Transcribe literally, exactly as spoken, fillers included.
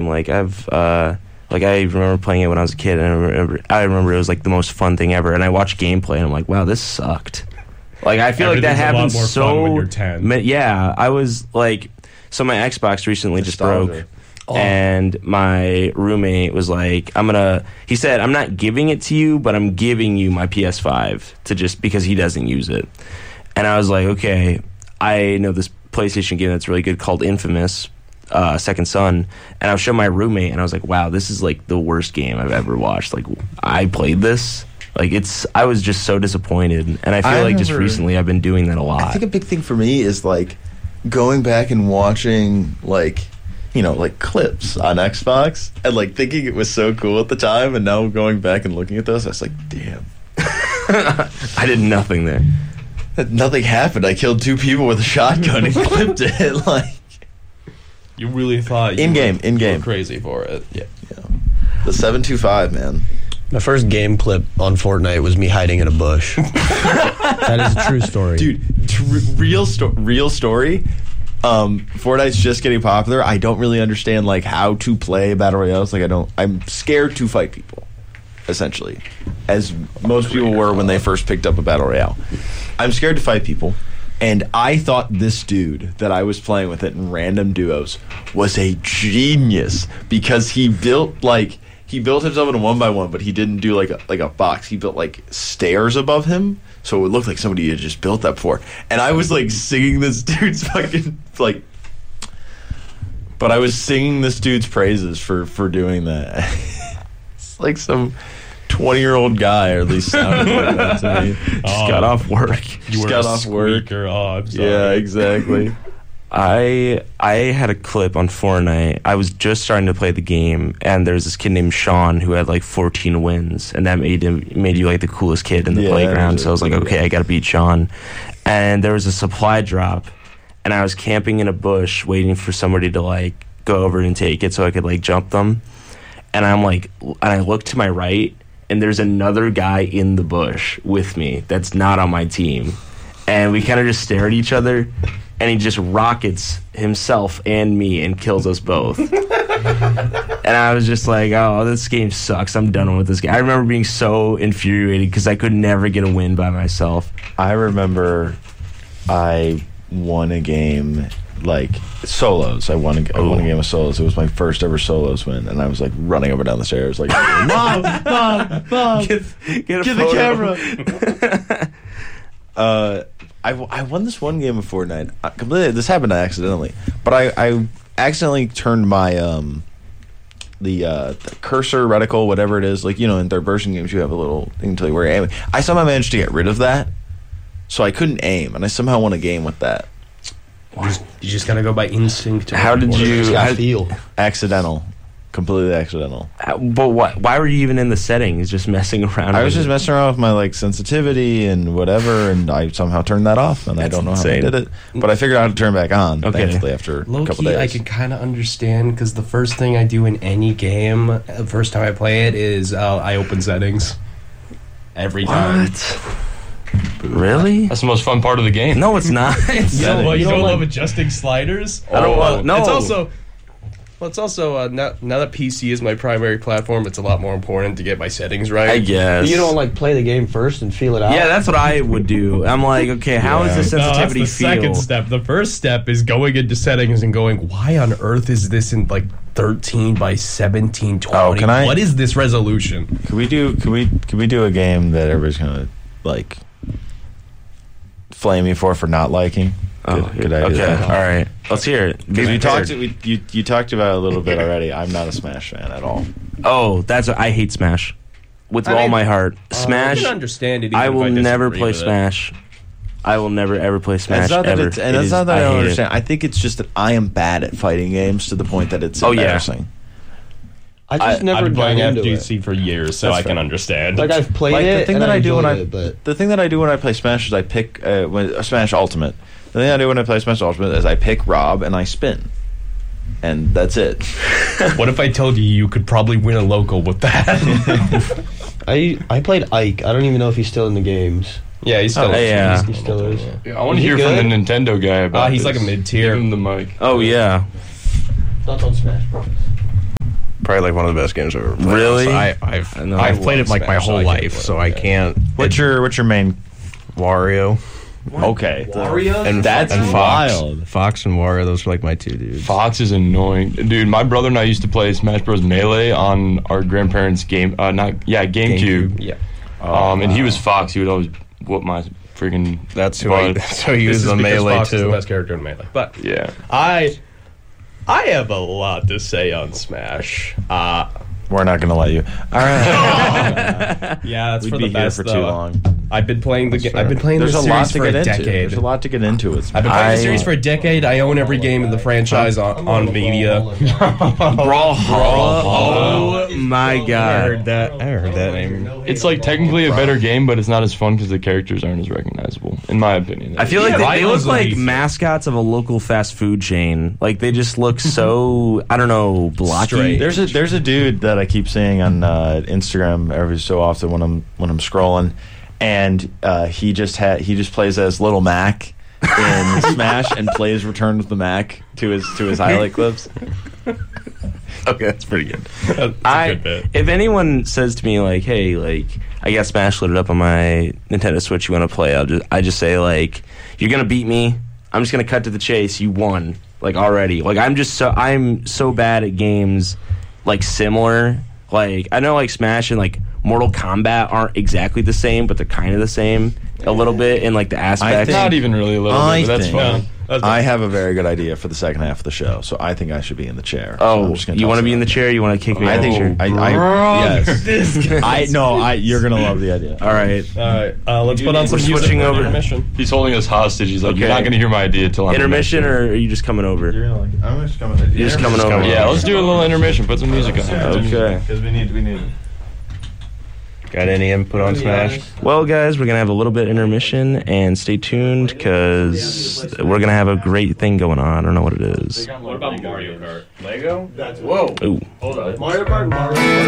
Like I've, uh, like I remember playing it when I was a kid, and I remember, I remember it was like the most fun thing ever. And I watched gameplay, and I'm like, wow, this sucked. Like I feel like that happens more so. fun when you're ten. Ma- yeah, I was like, so my Xbox recently just Nostalgia. broke. Oh. And my roommate was like, I'm gonna, he said, I'm not giving it to you, but I'm giving you my P S five to just, because he doesn't use it. And I was like, okay, I know this PlayStation game that's really good called Infamous, uh, Second Son. And I showed my roommate, and I was like, wow, this is like the worst game I've ever watched. Like, I played this. Like, it's, I was just so disappointed. And I feel I like just remember, recently I've been doing that a lot. I think a big thing for me is, like, going back and watching, like, you know, like clips on Xbox and like thinking it was so cool at the time, and now going back and looking at those, I was like, damn. I did nothing there. Nothing happened. I killed two people with a shotgun and clipped it. Like, you really thought you in game, were, in game, you were crazy for it. Yeah. yeah. The seven two five, man. My first game clip on Fortnite was me hiding in a bush. That is a true story, dude. Tr- real sto- real story. Um, Fortnite's just getting popular. I don't really understand like how to play battle royales. Like I don't. I'm scared to fight people, essentially, as most people were when they first picked up a battle royale. I'm scared to fight people, and I thought this dude that I was playing with it in random duos was a genius because he built like he built himself in a one by one, but he didn't do like a, like a box. He built like stairs above him. So it looked like somebody had just built that before. And I was like singing this dude's fucking like, but I was singing this dude's praises for, for doing that. It's like some twenty year old guy, or at least sounded like that to me. Just oh, got off work. You just were got a off squeaker. work. Oh, I'm sorry. Yeah, exactly. I I had a clip on Fortnite. I was just starting to play the game, and there's this kid named Sean who had like fourteen wins, and that made him made you like the coolest kid in the yeah, playground. So I was like, okay, I gotta beat Sean. And there was a supply drop, and I was camping in a bush waiting for somebody to like go over and take it so I could like jump them. And I'm like, and I look to my right, and there's another guy in the bush with me that's not on my team, and we kind of just stare at each other. And he just rockets himself and me and kills us both. And I was just like, oh, this game sucks. I'm done with this game. I remember being so infuriated because I could never get a win by myself. I remember I won a game, like, solos. I won a, I won a game of solos. It was my first ever solos win. And I was, like, running up and down the stairs, like, Mom, Mom, Mom, Get, get, a get the camera. uh... I, I won this one game of Fortnite. I completely, this happened accidentally, but I, I accidentally turned my um the, uh, the cursor reticle, whatever it is, like, you know, in third person games you have a little thing to tell you where you're aiming. I somehow managed to get rid of that, so I couldn't aim, and I somehow won a game with that. You just, you just gotta go by instinct. How did you how, feel? Accidental. Completely accidental. Uh, but what? Why were you even in the settings? Just messing around. I was with just it? messing around with my like sensitivity and whatever, and I somehow turned that off, and That's I don't know insane. how I did it, but I figured out how to turn it back on. Okay. Thankfully, after Low a couple key, days. I can kind of understand because the first thing I do in any game, the first time I play it, is uh, I open settings every time. What? Really? That's the most fun part of the game. No, it's not. It's You don't, settings. you don't don't like- love adjusting sliders? I don't want- no. It's also, well, it's also uh, now, now that P C is my primary platform, it's a lot more important to get my settings right. I guess. You don't like play the game first and feel it out? Yeah, that's what I would do. I'm like, okay, how is the No, that's sensitivity the feel? second step. The first step is going into settings and going, why on earth is this in like thirteen by seventeen twenty? Oh, can I- What is this resolution? Can we do? Can we? Can we do a game that everybody's gonna like flame me for for not liking? Oh, Could- could I do okay. that? All right. Let's hear it. Be Because we prepared. talked, we, you, you talked about it a little bit already. I'm not a Smash fan at all. Oh, that's what, I hate Smash with I all mean, my heart. I Smash. can understand it. Even I if will I never disagree play with it. Smash. I will never ever play And Smash it's not that ever. it's, and It it's is- not that I, don't hate it. understand. I think it's just that I am bad at fighting games to the point that it's Oh, yeah. embarrassing. I just I- never I've been got playing into F G it. C for years, so That's I can fair. understand. Like I've played Like, it. the thing and that I do when I enjoyed it, but the thing that I do when I play Smash is I pick uh, when, uh, Smash Ultimate. The thing I do when I play Smash Ultimate is I pick Rob and I spin, and that's it. What if I told you you could probably win a local with that? I I played Ike. I don't even know if he's still in the games. yeah, he's still. Oh, yeah. He still is. Yeah, I want Is to he hear from good? the Nintendo guy about Uh, he's this. like a mid-tier. Give him the mic. Oh yeah. Not on Smash Bros. probably like one of the best games I've ever played. Really? So I, I've I know, I've I played love it like my Smash, so whole I can't life, play so it, I yeah. can't. What's your what's your main? Wario Okay, Wario? and That's and Fox. wild. Fox and Wario, those are like my two dudes. Fox is annoying, dude. My brother and I used to play Smash Bros. Melee on our grandparents' game. Uh, not yeah, GameCube. Yeah. Um, and he was Fox. He would always whoop my freaking. That's who I. butt. That's who he This uses is on because Melee Fox is the too. best character in Melee. But Yeah. I I have a lot to say on Smash. Uh, We're not gonna let you. All right. yeah, that's We'd for be the best here for though. too long. I've been playing the ga- I've been playing There's this a lot series to for get a into. decade. There's a lot to get into. It's I've been playing I- the series for a decade. I own every game in the franchise on, on Media. Brawlhalla. Oh my I god. heard that. I heard that name. It's like technically a better game, but it's not as fun because the characters aren't as recognizable, in my opinion. I feel like Yeah, they, they Rivals look would like be- mascots of a local fast food chain. Like they just look so I don't know blocky. Straight. There's a there's a dude that I keep seeing on uh, Instagram every so often when I'm when I'm scrolling, and uh, he just had he just plays as Little Mac in Smash and plays Return of the Mac to his to his highlight clips. Okay, that's pretty good. That's a I, good bit. if anyone says to me like, "Hey, like I got Smash loaded up on my Nintendo Switch, you want to play?" I'll just I just say like, "You're gonna beat me. I'm just gonna cut to the chase. You won like already. Like I'm just so I'm so bad at games like similar. Like I know like Smash and like Mortal Kombat aren't exactly the same, but they're kind of the same a little bit in like the aspects. think- not even really a little I bit, but that's think fun. I have a very good idea for the second half of the show, so I think I should be in the chair. Oh, I'm just gonna you toss want to it be in out the there. chair? You want to kick me I out think of the chair? I, I yes. This I no, I you're gonna love the idea. All right. All right, uh, let's put on some We're music switching for over. intermission. He's holding us hostage. He's like, "You're Okay. not going to hear my idea till I'm Intermission, or are you just coming over? You're gonna like, I'm just coming. You're just coming over. Yeah, let's do a little intermission. Put some music on. Okay. Because we need we need. Got any input on Smash? Well, guys, we're gonna have a little bit intermission, and stay tuned because we're gonna have a great thing going on. I don't know what it is. What about Mario Kart? Lego? Ooh. Mario Kart, Mario Kart.